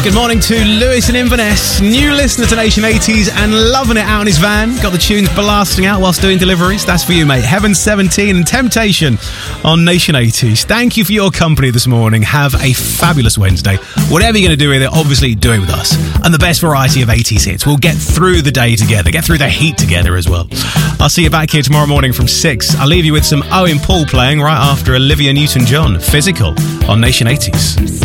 Good morning to Lewis in Inverness, new listener to Nation 80s and loving it out in his van. Got the tunes blasting out whilst doing deliveries. That's for you, mate. Heaven 17 and Temptation on Nation 80s. Thank you for your company this morning. Have a fabulous Wednesday. Whatever you're going to do with it, obviously do it with us. And the best variety of 80s hits. We'll get through the day together, get through the heat together as well. I'll see you back here tomorrow morning from 6. I'll leave you with some Owen Paul playing right after Olivia Newton-John, Physical, on Nation 80s.